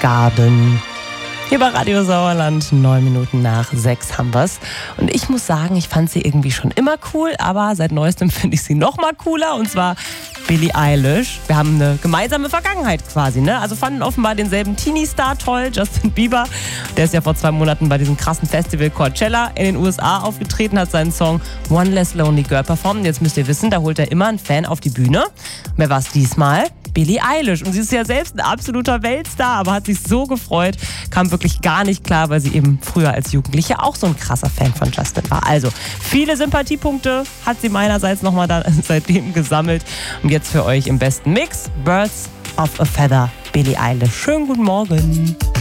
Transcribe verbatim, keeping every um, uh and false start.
Garden. Hier bei Radio Sauerland, neun Minuten nach sechs haben wir's. Und ich muss sagen, ich fand sie irgendwie schon immer cool, aber seit neuestem finde ich sie noch mal cooler, und zwar Billie Eilish. Wir haben eine gemeinsame Vergangenheit quasi, ne? Also fanden offenbar denselben Teenie-Star toll, Justin Bieber. Der ist ja vor zwei Monaten bei diesem krassen Festival Coachella in den U S A aufgetreten, hat seinen Song One Less Lonely Girl performt. Jetzt müsst ihr wissen, da holt er immer einen Fan auf die Bühne. Wer war es diesmal? Billie Eilish. Und sie ist ja selbst ein absoluter Weltstar, aber hat sich so gefreut, kam wirklich gar nicht klar, weil sie eben früher als Jugendliche auch so ein krasser Fan von Justin war. Also viele Sympathiepunkte hat sie meinerseits nochmal da seitdem gesammelt. Und jetzt für euch im besten Mix, Birds of a Feather, Billie Eilish. Schönen guten Morgen.